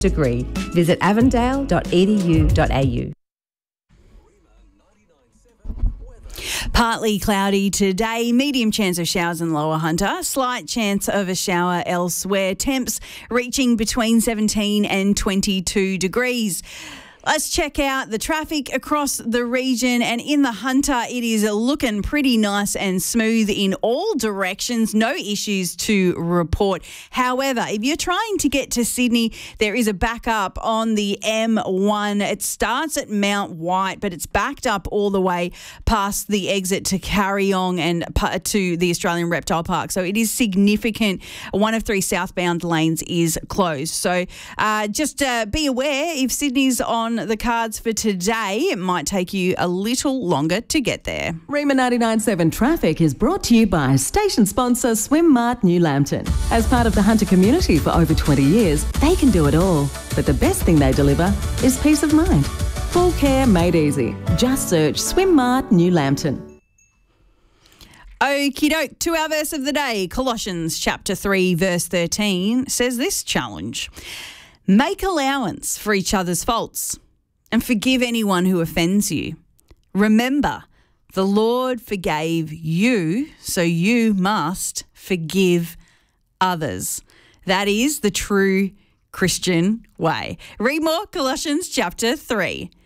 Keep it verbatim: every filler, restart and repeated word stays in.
degree. Visit avondale dot e d u dot a u. Partly cloudy today, medium chance of showers in Lower Hunter, slight chance of a shower elsewhere, temps reaching between seventeen and twenty-two degrees. Let's check out the traffic across the region, and in the Hunter it is looking pretty nice and smooth in all directions, no issues to report. However, if you're trying to get to Sydney, there is a backup on the M one. It starts at Mount White, but it's backed up all the way past the exit to Carryong and to the Australian Reptile Park. So it is significant. One of three southbound lanes is closed. So uh, just uh, be aware, if Sydney's on the cards for today, it might take you a little longer to get there. Rima ninety-nine point seven Traffic is brought to you by station sponsor Swim Mart New Lambton. As part of the Hunter community for over twenty years, they can do it all. But the best thing they deliver is peace of mind. Full care made easy. Just search Swim Mart New Lambton. Okie doke, to our verse of the day. Colossians chapter three verse thirteen says this challenge: make allowance for each other's faults and forgive anyone who offends you. Remember, the Lord forgave you, so you must forgive others. That is the true Christian way. Read more, Colossians chapter three.